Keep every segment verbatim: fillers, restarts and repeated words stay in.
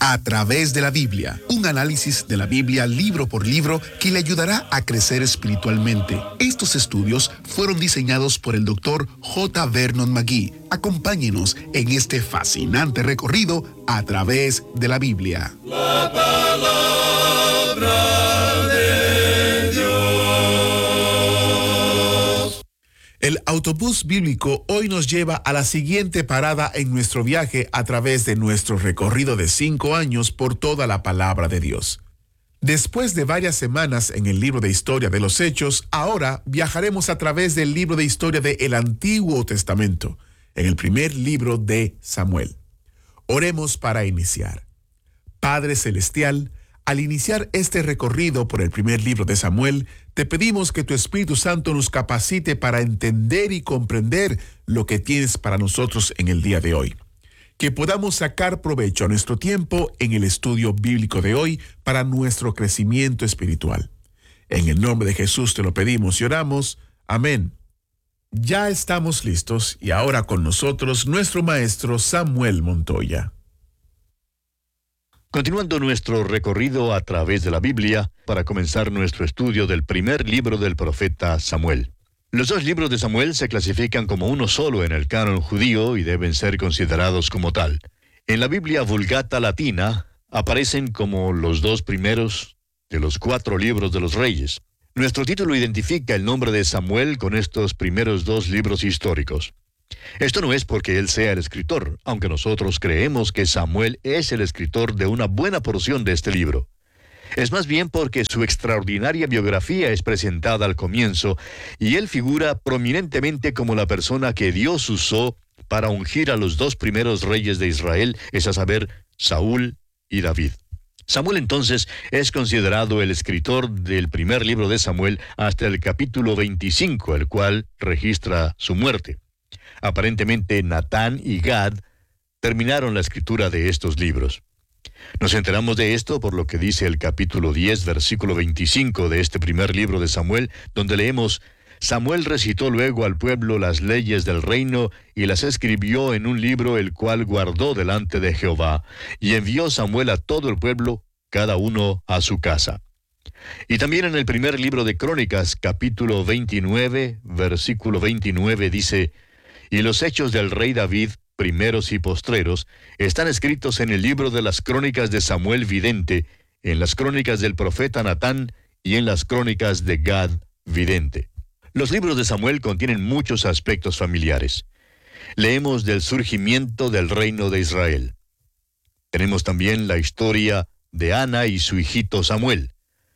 A través de la Biblia, un análisis de la Biblia libro por libro que le ayudará a crecer espiritualmente. Estos estudios fueron diseñados por el doctor J. Vernon McGee. Acompáñenos en este fascinante recorrido a través de la Biblia. La palabra de Dios. El autobús bíblico hoy nos lleva a la siguiente parada en nuestro viaje a través de nuestro recorrido de cinco años por toda la palabra de Dios. Después de varias semanas en el libro de historia de los Hechos, ahora viajaremos a través del libro de historia del Antiguo Testamento, en el primer libro de Samuel. Oremos para iniciar. Padre Celestial, al iniciar este recorrido por el primer libro de Samuel, te pedimos que tu Espíritu Santo nos capacite para entender y comprender lo que tienes para nosotros en el día de hoy. Que podamos sacar provecho a nuestro tiempo en el estudio bíblico de hoy para nuestro crecimiento espiritual. En el nombre de Jesús te lo pedimos y oramos. Amén. Ya estamos listos y ahora con nosotros nuestro maestro Samuel Montoya. Continuando nuestro recorrido a través de la Biblia, para comenzar nuestro estudio del primer libro del profeta Samuel. Los dos libros de Samuel se clasifican como uno solo en el canon judío y deben ser considerados como tal. En la Biblia Vulgata Latina aparecen como los dos primeros de los cuatro libros de los reyes. Nuestro título identifica el nombre de Samuel con estos primeros dos libros históricos. Esto no es porque él sea el escritor, aunque nosotros creemos que Samuel es el escritor de una buena porción de este libro. Es más bien porque su extraordinaria biografía es presentada al comienzo y él figura prominentemente como la persona que Dios usó para ungir a los dos primeros reyes de Israel, es a saber, Saúl y David. Samuel entonces es considerado el escritor del primer libro de Samuel hasta el capítulo veinticinco, el cual registra su muerte. Aparentemente Natán y Gad terminaron la escritura de estos libros. Nos enteramos de esto por lo que dice el capítulo diez, versículo veinticinco de este primer libro de Samuel, donde leemos: Samuel recitó luego al pueblo las leyes del reino y las escribió en un libro, el cual guardó delante de Jehová, y envió Samuel a todo el pueblo, cada uno a su casa. Y también en el primer libro de Crónicas, capítulo veintinueve, versículo veintinueve, dice: Y los hechos del rey David, primeros y postreros, están escritos en el libro de las crónicas de Samuel vidente, en las crónicas del profeta Natán y en las crónicas de Gad vidente. Los libros de Samuel contienen muchos aspectos familiares. Leemos del surgimiento del reino de Israel. Tenemos también la historia de Ana y su hijito Samuel.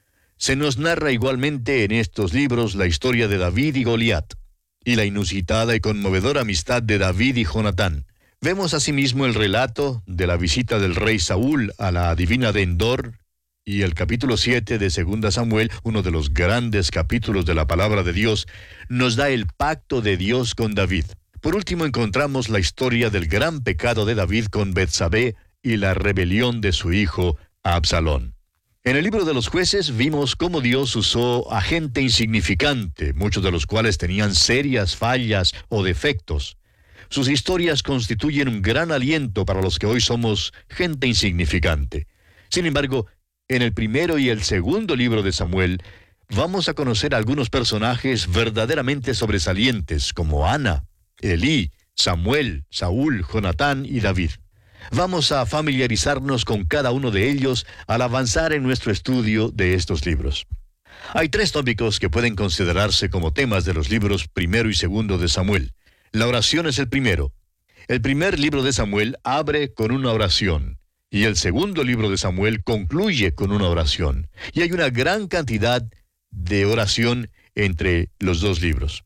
Se nos narra igualmente en estos libros la historia de David y Goliat, y la inusitada y conmovedora amistad de David y Jonatán. Vemos asimismo el relato de la visita del rey Saúl a la adivina de Endor, y el capítulo siete de Segunda Samuel, uno de los grandes capítulos de la palabra de Dios, nos da el pacto de Dios con David. Por último encontramos la historia del gran pecado de David con Betsabé y la rebelión de su hijo Absalón. En el libro de los jueces vimos cómo Dios usó a gente insignificante, muchos de los cuales tenían serias fallas o defectos. Sus historias constituyen un gran aliento para los que hoy somos gente insignificante. Sin embargo, en el primero y el segundo libro de Samuel, vamos a conocer algunos personajes verdaderamente sobresalientes, como Ana, Elí, Samuel, Saúl, Jonatán y David. Vamos a familiarizarnos con cada uno de ellos al avanzar en nuestro estudio de estos libros. Hay tres tópicos que pueden considerarse como temas de los libros primero y segundo de Samuel. La oración es el primero. El primer libro de Samuel abre con una oración, y el segundo libro de Samuel concluye con una oración. Y hay una gran cantidad de oración entre los dos libros.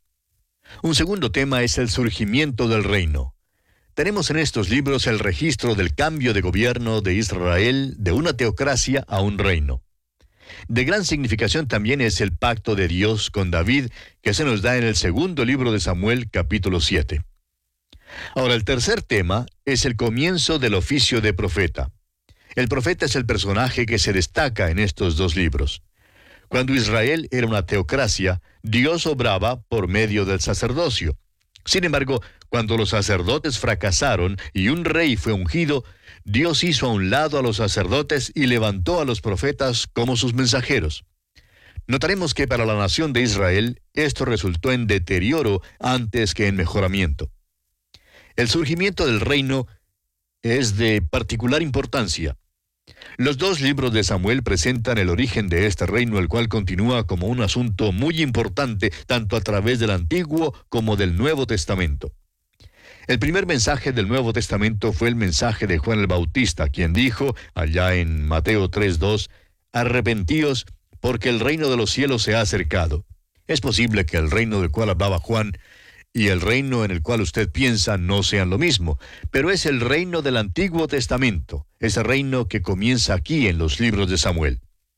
Un segundo tema es el surgimiento del reino. Tenemos en estos libros el registro del cambio de gobierno de Israel de una teocracia a un reino. De gran significación también es el pacto de Dios con David, que se nos da en el segundo libro de Samuel, capítulo siete. Ahora, el tercer tema es el comienzo del oficio de profeta. El profeta es el personaje que se destaca en estos dos libros. Cuando Israel era una teocracia, Dios obraba por medio del sacerdocio. Sin embargo, cuando los sacerdotes fracasaron y un rey fue ungido, Dios hizo a un lado a los sacerdotes y levantó a los profetas como sus mensajeros. Notaremos que para la nación de Israel esto resultó en deterioro antes que en mejoramiento. El surgimiento del reino es de particular importancia. Los dos libros de Samuel presentan el origen de este reino, el cual continúa como un asunto muy importante tanto a través del Antiguo como del Nuevo Testamento. El primer mensaje del Nuevo Testamento fue el mensaje de Juan el Bautista, quien dijo, allá en Mateo tres dos, «Arrepentíos, porque el reino de los cielos se ha acercado». Es posible que el reino del cual hablaba Juan y el reino en el cual usted piensa no sean lo mismo, pero es el reino del Antiguo Testamento, ese reino que comienza aquí en los libros de Samuel.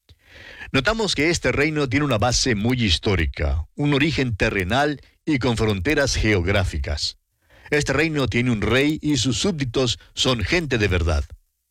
Notamos que este reino tiene una base muy histórica, un origen terrenal y con fronteras geográficas. Este reino tiene un rey y sus súbditos son gente de verdad.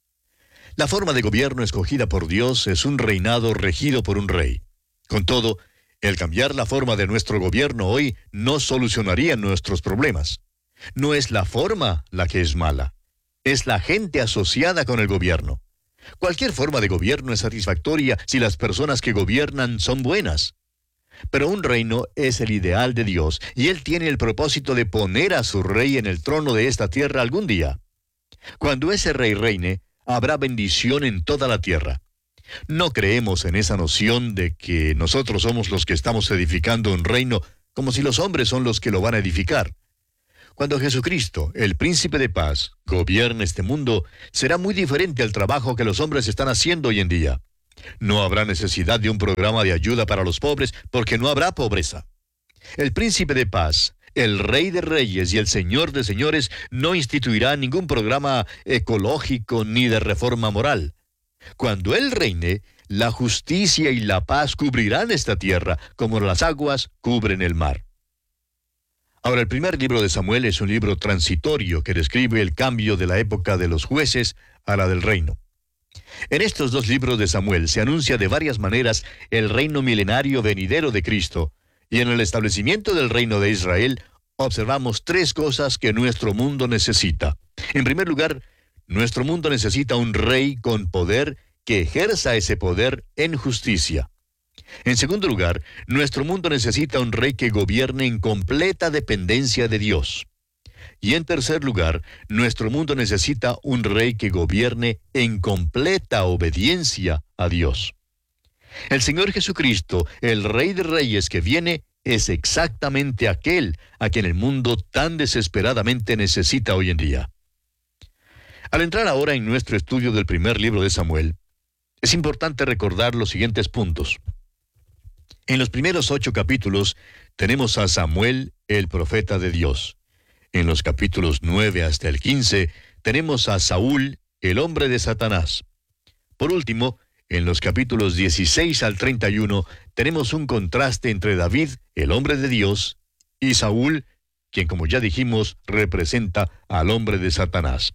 La forma de gobierno escogida por Dios es un reinado regido por un rey. Con todo, el cambiar la forma de nuestro gobierno hoy no solucionaría nuestros problemas. No es la forma la que es mala, es la gente asociada con el gobierno. Cualquier forma de gobierno es satisfactoria si las personas que gobiernan son buenas. Pero un reino es el ideal de Dios, y Él tiene el propósito de poner a su rey en el trono de esta tierra algún día. Cuando ese rey reine, habrá bendición en toda la tierra. No creemos en esa noción de que nosotros somos los que estamos edificando un reino, como si los hombres son los que lo van a edificar. Cuando Jesucristo, el príncipe de paz, gobierne este mundo, será muy diferente al trabajo que los hombres están haciendo hoy en día. No habrá necesidad de un programa de ayuda para los pobres, porque no habrá pobreza. El príncipe de paz, el rey de reyes y el señor de señores no instituirá ningún programa ecológico ni de reforma moral. Cuando él reine, la justicia y la paz cubrirán esta tierra, como las aguas cubren el mar. Ahora, el primer libro de Samuel es un libro transitorio que describe el cambio de la época de los jueces a la del reino. En estos dos libros de Samuel se anuncia de varias maneras el reino milenario venidero de Cristo, y en el establecimiento del reino de Israel observamos tres cosas que nuestro mundo necesita. En primer lugar, nuestro mundo necesita un rey con poder que ejerza ese poder en justicia. En segundo lugar, nuestro mundo necesita un rey que gobierne en completa dependencia de Dios. Y en tercer lugar, nuestro mundo necesita un rey que gobierne en completa obediencia a Dios. El Señor Jesucristo, el Rey de Reyes que viene, es exactamente aquel a quien el mundo tan desesperadamente necesita hoy en día. Al entrar ahora en nuestro estudio del primer libro de Samuel, es importante recordar los siguientes puntos. En los primeros ocho capítulos tenemos a Samuel, el profeta de Dios. En los capítulos nueve hasta el quince, tenemos a Saúl, el hombre de Satanás. Por último, en los capítulos dieciséis al treinta y uno, tenemos un contraste entre David, el hombre de Dios, y Saúl, quien, como ya dijimos, representa al hombre de Satanás.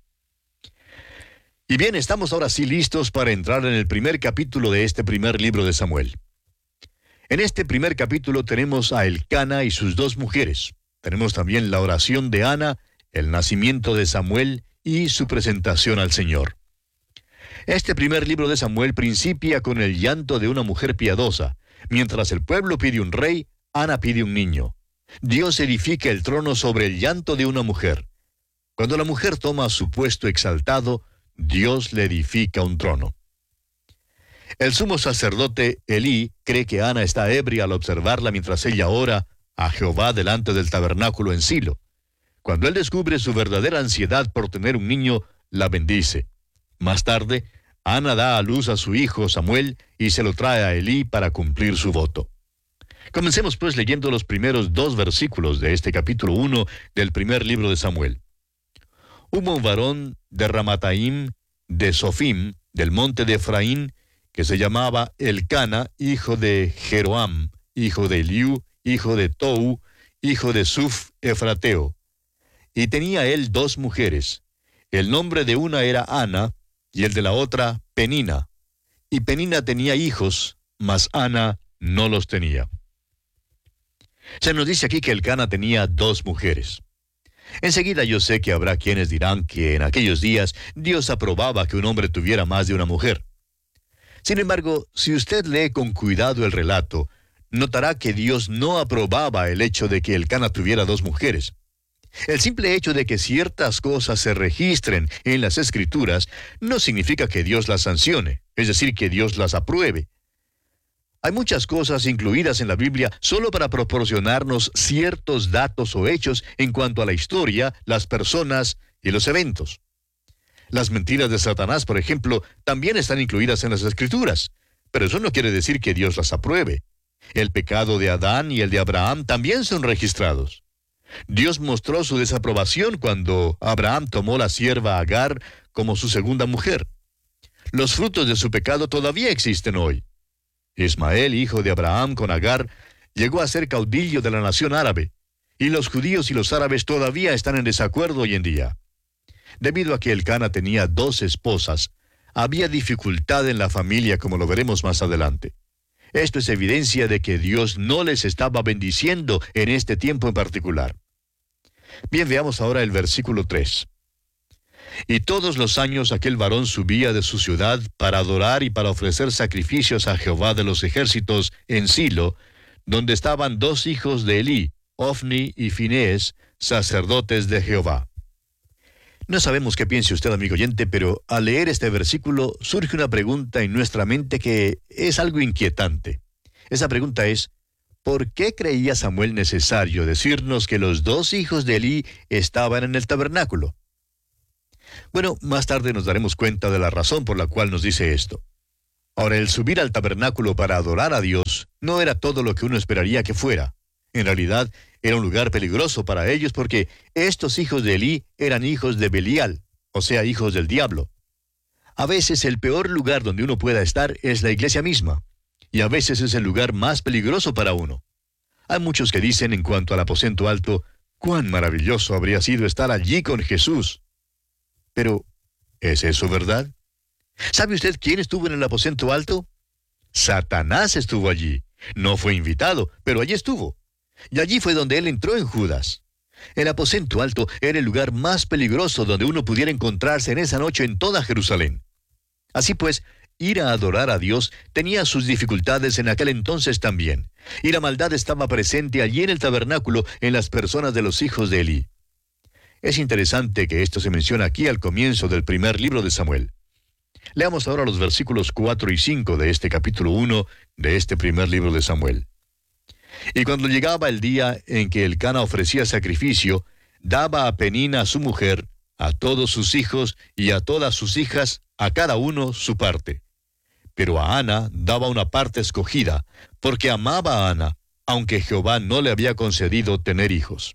Y bien, estamos ahora sí listos para entrar en el primer capítulo de este primer libro de Samuel. En este primer capítulo tenemos a Elcana y sus dos mujeres. Tenemos también la oración de Ana, el nacimiento de Samuel y su presentación al Señor. Este primer libro de Samuel principia con el llanto de una mujer piadosa. Mientras el pueblo pide un rey, Ana pide un niño. Dios edifica el trono sobre el llanto de una mujer. Cuando la mujer toma su puesto exaltado, Dios le edifica un trono. El sumo sacerdote Elí cree que Ana está ebria al observarla mientras ella ora a Jehová delante del tabernáculo en Silo. Cuando él descubre su verdadera ansiedad por tener un niño, la bendice. Más tarde, Ana da a luz a su hijo Samuel y se lo trae a Elí para cumplir su voto. Comencemos pues leyendo los primeros dos versículos de este capítulo uno del primer libro de Samuel. Hubo un varón de Ramataim, de Sofim, del monte de Efraín, que se llamaba Elcana, hijo de Jeroam, hijo de Eliú, hijo de Tou, hijo de Suf Efrateo. Y tenía él dos mujeres. El nombre de una era Ana, y el de la otra Penina. Y Penina tenía hijos, mas Ana no los tenía. Se nos dice aquí que Elcana tenía dos mujeres. Enseguida yo sé que habrá quienes dirán que en aquellos días Dios aprobaba que un hombre tuviera más de una mujer. Sin embargo, si usted lee con cuidado el relato, notará que Dios no aprobaba el hecho de que Elcana tuviera dos mujeres. El simple hecho de que ciertas cosas se registren en las Escrituras no significa que Dios las sancione, es decir, que Dios las apruebe. Hay muchas cosas incluidas en la Biblia solo para proporcionarnos ciertos datos o hechos en cuanto a la historia, las personas y los eventos. Las mentiras de Satanás, por ejemplo, también están incluidas en las Escrituras, pero eso no quiere decir que Dios las apruebe. El pecado de Adán y el de Abraham también son registrados. Dios mostró su desaprobación cuando Abraham tomó la sierva Agar como su segunda mujer. Los frutos de su pecado todavía existen hoy. Ismael, hijo de Abraham con Agar, llegó a ser caudillo de la nación árabe, y los judíos y los árabes todavía están en desacuerdo hoy en día. Debido a que Elcana tenía dos esposas, había dificultad en la familia, como lo veremos más adelante. Esto es evidencia de que Dios no les estaba bendiciendo en este tiempo en particular. Bien, veamos ahora el versículo tres. Y todos los años aquel varón subía de su ciudad para adorar y para ofrecer sacrificios a Jehová de los ejércitos en Silo, donde estaban dos hijos de Elí, Ofni y Finés, sacerdotes de Jehová. No sabemos qué piense usted, amigo oyente, pero al leer este versículo surge una pregunta en nuestra mente que es algo inquietante. Esa pregunta es, ¿por qué creía Samuel necesario decirnos que los dos hijos de Elí estaban en el tabernáculo? Bueno, más tarde nos daremos cuenta de la razón por la cual nos dice esto. Ahora, el subir al tabernáculo para adorar a Dios no era todo lo que uno esperaría que fuera. En realidad, era un lugar peligroso para ellos porque estos hijos de Elí eran hijos de Belial, o sea, hijos del diablo. A veces el peor lugar donde uno pueda estar es la iglesia misma, y a veces es el lugar más peligroso para uno. Hay muchos que dicen en cuanto al aposento alto, cuán maravilloso habría sido estar allí con Jesús. Pero, ¿es eso verdad? ¿Sabe usted quién estuvo en el aposento alto? Satanás estuvo allí. No fue invitado, pero allí estuvo. Y allí fue donde él entró en Judas. El aposento alto era el lugar más peligroso donde uno pudiera encontrarse en esa noche en toda Jerusalén. Así pues, ir a adorar a Dios tenía sus dificultades en aquel entonces también, y la maldad estaba presente allí en el tabernáculo en las personas de los hijos de Elí. Es interesante que esto se menciona aquí al comienzo del primer libro de Samuel. Leamos ahora los versículos cuatro y cinco de este capítulo uno de este primer libro de Samuel. Y cuando llegaba el día en que Elcana ofrecía sacrificio, daba a Penina su mujer, a todos sus hijos y a todas sus hijas, a cada uno su parte. Pero a Ana daba una parte escogida, porque amaba a Ana, aunque Jehová no le había concedido tener hijos.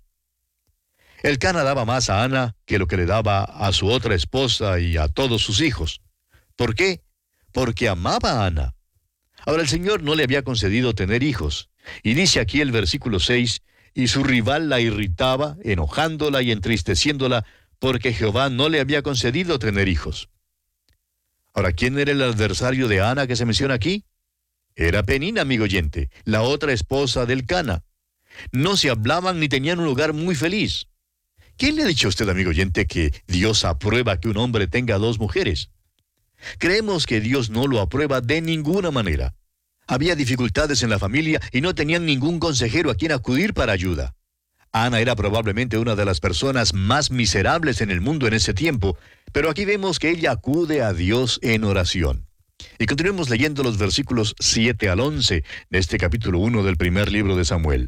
Elcana daba más a Ana que lo que le daba a su otra esposa y a todos sus hijos. ¿Por qué? Porque amaba a Ana. Ahora el Señor no le había concedido tener hijos. Y dice aquí el versículo seis, y su rival la irritaba, enojándola y entristeciéndola, porque Jehová no le había concedido tener hijos. Ahora, ¿quién era el adversario de Ana que se menciona aquí? Era Penina, amigo oyente, la otra esposa de Elcana. No se hablaban ni tenían un hogar muy feliz. ¿Quién le ha dicho a usted, amigo oyente, que Dios aprueba que un hombre tenga dos mujeres? Creemos que Dios no lo aprueba de ninguna manera. Había dificultades en la familia y no tenían ningún consejero a quien acudir para ayuda. Ana era probablemente una de las personas más miserables en el mundo en ese tiempo, pero aquí vemos que ella acude a Dios en oración. Y continuemos leyendo los versículos siete al once de este capítulo uno del primer libro de Samuel.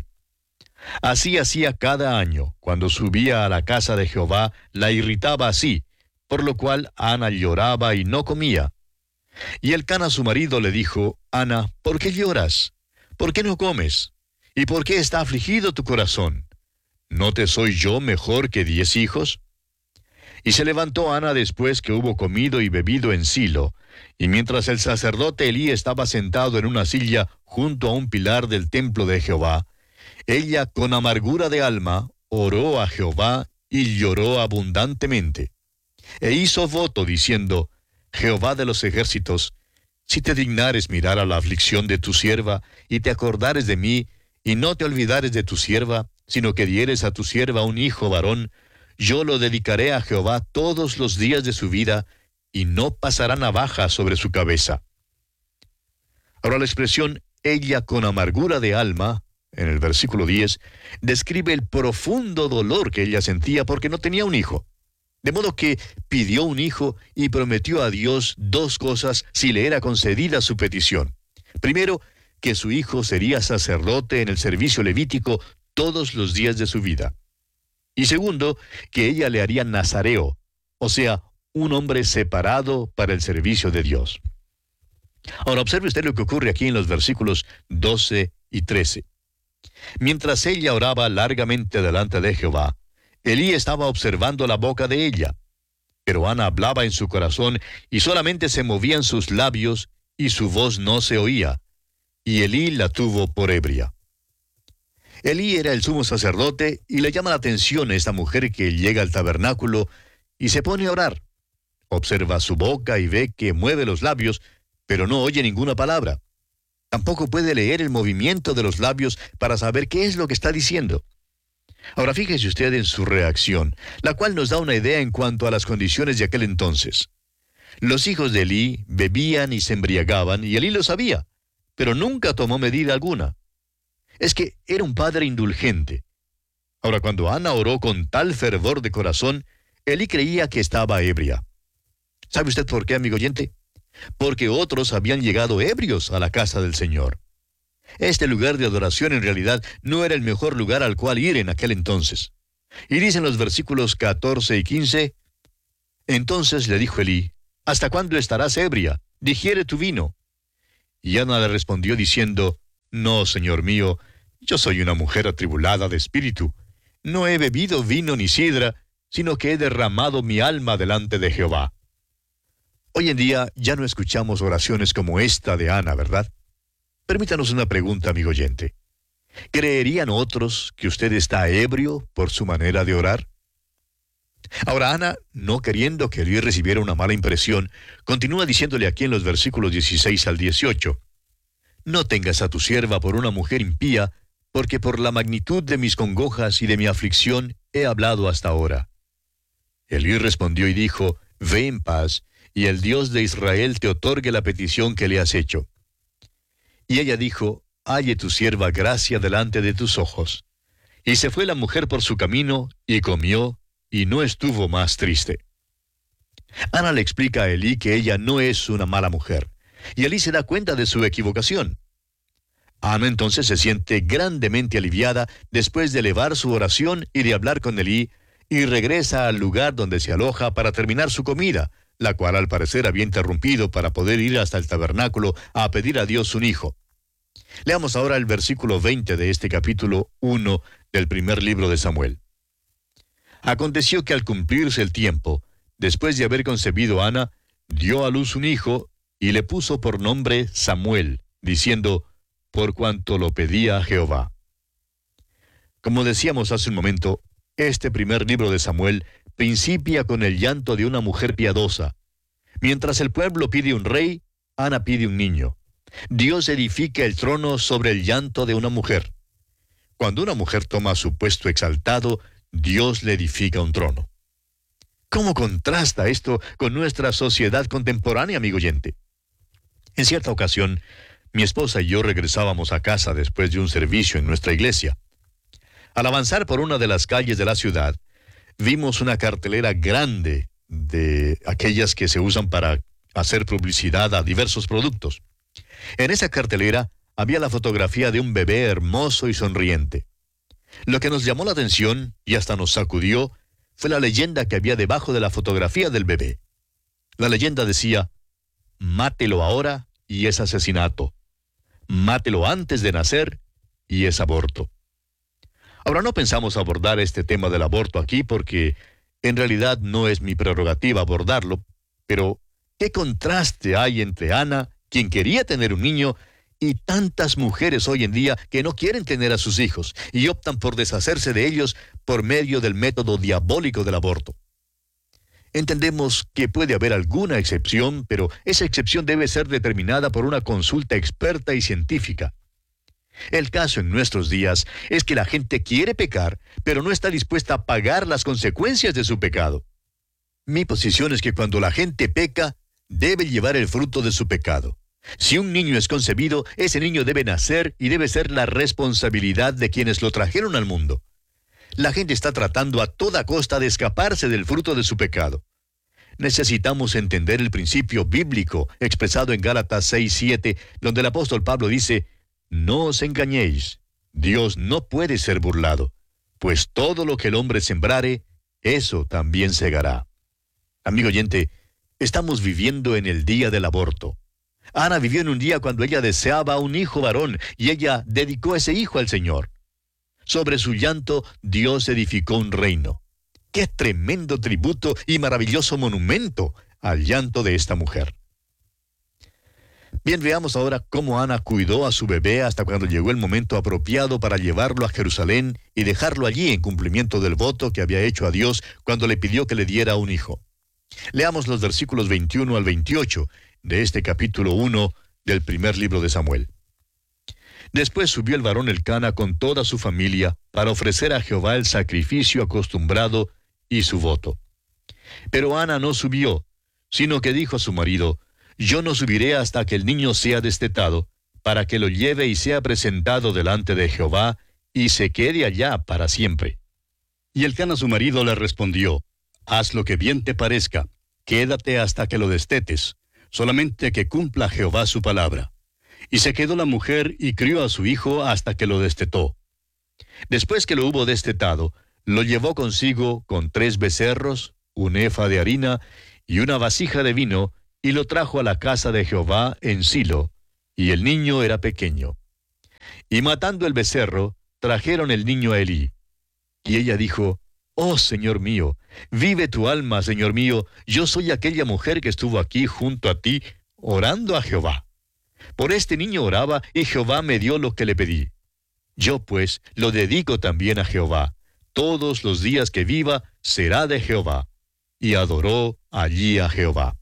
Así hacía cada año, cuando subía a la casa de Jehová, la irritaba así, por lo cual Ana lloraba y no comía. Y Elcana su marido le dijo, Ana, ¿por qué lloras? ¿Por qué no comes? ¿Y por qué está afligido tu corazón? ¿No te soy yo mejor que diez hijos? Y se levantó Ana después que hubo comido y bebido en Silo, y mientras el sacerdote Elí estaba sentado en una silla junto a un pilar del templo de Jehová, ella con amargura de alma oró a Jehová y lloró abundantemente. E hizo voto diciendo, Jehová de los ejércitos, si te dignares mirar a la aflicción de tu sierva, y te acordares de mí, y no te olvidares de tu sierva, sino que dieres a tu sierva un hijo varón, yo lo dedicaré a Jehová todos los días de su vida, y no pasará navaja sobre su cabeza. Ahora la expresión ella con amargura de alma, en el versículo diez, describe el profundo dolor que ella sentía porque no tenía un hijo. De modo que pidió un hijo y prometió a Dios dos cosas si le era concedida su petición. Primero, que su hijo sería sacerdote en el servicio levítico todos los días de su vida. Y segundo, que ella le haría nazareo, o sea, un hombre separado para el servicio de Dios. Ahora observe usted lo que ocurre aquí en los versículos doce y trece. Mientras ella oraba largamente delante de Jehová, Elí estaba observando la boca de ella. Pero Ana hablaba en su corazón y solamente se movían sus labios y su voz no se oía. Y Elí la tuvo por ebria. Elí era el sumo sacerdote y le llama la atención a esta mujer que llega al tabernáculo y se pone a orar. Observa su boca y ve que mueve los labios, pero no oye ninguna palabra. Tampoco puede leer el movimiento de los labios para saber qué es lo que está diciendo. Ahora fíjese usted en su reacción, la cual nos da una idea en cuanto a las condiciones de aquel entonces. Los hijos de Elí bebían y se embriagaban, y Elí lo sabía, pero nunca tomó medida alguna. Es que era un padre indulgente. Ahora, cuando Ana oró con tal fervor de corazón, Elí creía que estaba ebria. ¿Sabe usted por qué, amigo oyente? Porque otros habían llegado ebrios a la casa del Señor. Este lugar de adoración en realidad no era el mejor lugar al cual ir en aquel entonces. Y dicen los versículos catorce y quince, entonces le dijo Elí, ¿hasta cuándo estarás ebria? Digiere tu vino. Y Ana le respondió diciendo, no, señor mío, yo soy una mujer atribulada de espíritu. No he bebido vino ni sidra, sino que he derramado mi alma delante de Jehová. Hoy en día ya no escuchamos oraciones como esta de Ana, ¿verdad? Permítanos una pregunta, amigo oyente. ¿Creerían otros que usted está ebrio por su manera de orar? Ahora Ana, no queriendo que Elí recibiera una mala impresión, continúa diciéndole aquí en los versículos dieciséis al dieciocho, no tengas a tu sierva por una mujer impía, porque por la magnitud de mis congojas y de mi aflicción he hablado hasta ahora. Elí respondió y dijo, ve en paz, y el Dios de Israel te otorgue la petición que le has hecho. Y ella dijo, halle tu sierva gracia delante de tus ojos. Y se fue la mujer por su camino, y comió, y no estuvo más triste. Ana le explica a Elí que ella no es una mala mujer, y Elí se da cuenta de su equivocación. Ana entonces se siente grandemente aliviada después de elevar su oración y de hablar con Elí, y regresa al lugar donde se aloja para terminar su comida, la cual al parecer había interrumpido para poder ir hasta el tabernáculo a pedir a Dios un hijo. Leamos ahora el versículo veinte de este capítulo uno del primer libro de Samuel. Aconteció que al cumplirse el tiempo, después de haber concebido Ana, dio a luz un hijo y le puso por nombre Samuel, diciendo, por cuanto lo pedía a Jehová. Como decíamos hace un momento, este primer libro de Samuel principia con el llanto de una mujer piadosa. Mientras el pueblo pide un rey, Ana pide un niño. Dios edifica el trono sobre el llanto de una mujer. Cuando una mujer toma su puesto exaltado, Dios le edifica un trono. ¿Cómo contrasta esto con nuestra sociedad contemporánea, amigo oyente? En cierta ocasión, mi esposa y yo regresábamos a casa después de un servicio en nuestra iglesia. Al avanzar por una de las calles de la ciudad, vimos una cartelera grande de aquellas que se usan para hacer publicidad a diversos productos. En esa cartelera había la fotografía de un bebé hermoso y sonriente. Lo que nos llamó la atención y hasta nos sacudió fue la leyenda que había debajo de la fotografía del bebé. La leyenda decía, mátelo ahora y es asesinato. Mátelo antes de nacer y es aborto. Ahora no pensamos abordar este tema del aborto aquí porque en realidad no es mi prerrogativa abordarlo, pero ¿qué contraste hay entre Ana, quien quería tener un niño, y tantas mujeres hoy en día que no quieren tener a sus hijos y optan por deshacerse de ellos por medio del método diabólico del aborto? Entendemos que puede haber alguna excepción, pero esa excepción debe ser determinada por una consulta experta y científica. El caso en nuestros días es que la gente quiere pecar, pero no está dispuesta a pagar las consecuencias de su pecado. Mi posición es que cuando la gente peca, debe llevar el fruto de su pecado. Si un niño es concebido, ese niño debe nacer y debe ser la responsabilidad de quienes lo trajeron al mundo. La gente está tratando a toda costa de escaparse del fruto de su pecado. Necesitamos entender el principio bíblico expresado en Gálatas seis siete, donde el apóstol Pablo dice: no os engañéis, Dios no puede ser burlado, pues todo lo que el hombre sembrare, eso también segará. Amigo oyente, estamos viviendo en el día del aborto. Ana vivió en un día cuando ella deseaba un hijo varón, y ella dedicó ese hijo al Señor. Sobre su llanto, Dios edificó un reino. ¡Qué tremendo tributo y maravilloso monumento al llanto de esta mujer! Bien, veamos ahora cómo Ana cuidó a su bebé hasta cuando llegó el momento apropiado para llevarlo a Jerusalén y dejarlo allí en cumplimiento del voto que había hecho a Dios cuando le pidió que le diera un hijo. Leamos los versículos veintiuno al veintiocho de este capítulo uno del primer libro de Samuel. Después subió el varón Elcana con toda su familia para ofrecer a Jehová el sacrificio acostumbrado y su voto. Pero Ana no subió, sino que dijo a su marido: yo no subiré hasta que el niño sea destetado, para que lo lleve y sea presentado delante de Jehová, y se quede allá para siempre. Y Elcana su marido le respondió: haz lo que bien te parezca, quédate hasta que lo destetes, solamente que cumpla Jehová su palabra. Y se quedó la mujer y crió a su hijo hasta que lo destetó. Después que lo hubo destetado, lo llevó consigo con tres becerros, un efa de harina y una vasija de vino, y lo trajo a la casa de Jehová en Silo, y el niño era pequeño. Y matando el becerro, trajeron el niño a Elí. Y ella dijo: oh, Señor mío, vive tu alma, Señor mío, yo soy aquella mujer que estuvo aquí junto a ti, orando a Jehová. Por este niño oraba, y Jehová me dio lo que le pedí. Yo, pues, lo dedico también a Jehová. Todos los días que viva, será de Jehová. Y adoró allí a Jehová.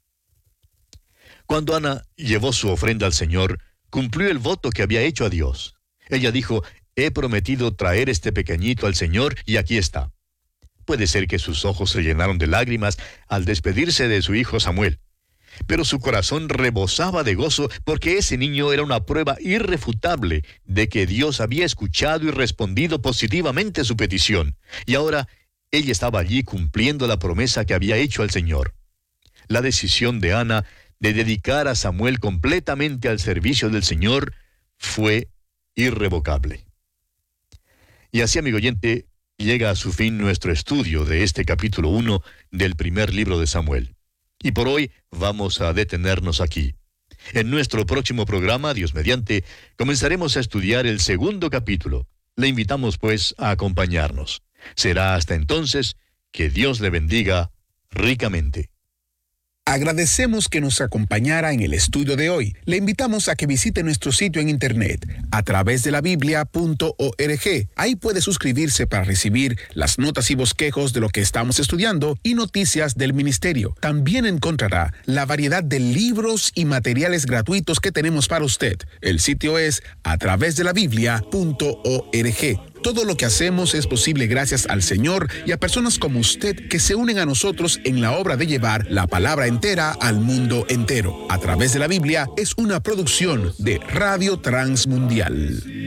Cuando Ana llevó su ofrenda al Señor, cumplió el voto que había hecho a Dios. Ella dijo: he prometido traer este pequeñito al Señor, y aquí está. Puede ser que sus ojos se llenaron de lágrimas al despedirse de su hijo Samuel, pero su corazón rebosaba de gozo porque ese niño era una prueba irrefutable de que Dios había escuchado y respondido positivamente su petición, y ahora ella estaba allí cumpliendo la promesa que había hecho al Señor. La decisión de Ana de dedicar a Samuel completamente al servicio del Señor fue irrevocable. Y así, amigo oyente, llega a su fin nuestro estudio de este capítulo uno del primer libro de Samuel. Y por hoy vamos a detenernos aquí. En nuestro próximo programa, Dios mediante, comenzaremos a estudiar el segundo capítulo. Le invitamos, pues, a acompañarnos. Será hasta entonces que Dios le bendiga ricamente. Agradecemos que nos acompañara en el estudio de hoy. Le invitamos a que visite nuestro sitio en internet a través de la biblia punto org. Ahí puede suscribirse para recibir las notas y bosquejos de lo que estamos estudiando y noticias del ministerio. También encontrará la variedad de libros y materiales gratuitos que tenemos para usted. El sitio es a través de la biblia punto org. Todo lo que hacemos es posible gracias al Señor y a personas como usted que se unen a nosotros en la obra de llevar la palabra entera al mundo entero. A través de la Biblia es una producción de Radio Transmundial.